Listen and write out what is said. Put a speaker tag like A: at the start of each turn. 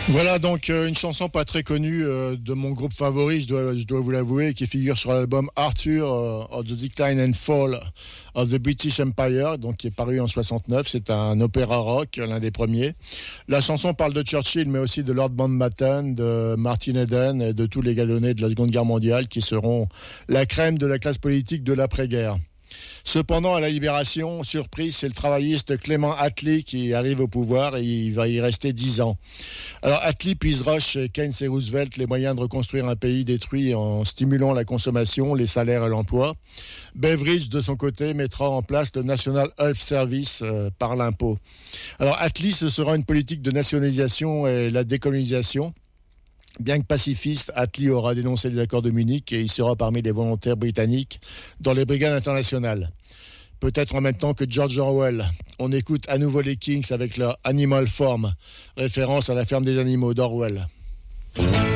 A: Voilà donc une chanson pas très connue de mon groupe favori, je dois vous l'avouer, qui figure sur l'album Arthur of the Decline and Fall of the British Empire, donc qui est paru en 69. C'est un opéra rock, l'un des premiers. La chanson parle de Churchill, mais aussi de Lord Mountbatten, de Martin Eden et de tous les galonnés de la Seconde Guerre mondiale qui seront la crème de la classe politique de l'après-guerre. Cependant, à la Libération, surprise, c'est le travailliste Clément Attlee qui arrive au pouvoir et il va y rester 10 ans. Alors Attlee puisera chez Keynes et Roosevelt les moyens de reconstruire un pays détruit en stimulant la consommation, les salaires et l'emploi. Beveridge, de son côté, mettra en place le National Health Service par l'impôt. Alors Attlee, ce sera une politique de nationalisation et la décolonisation. Bien que pacifiste, Attlee aura dénoncé les accords de Munich et il sera parmi les volontaires britanniques dans les brigades internationales. Peut-être en même temps que George Orwell. On écoute à nouveau les Kings avec leur Animal Farm, référence à la ferme des animaux d'Orwell.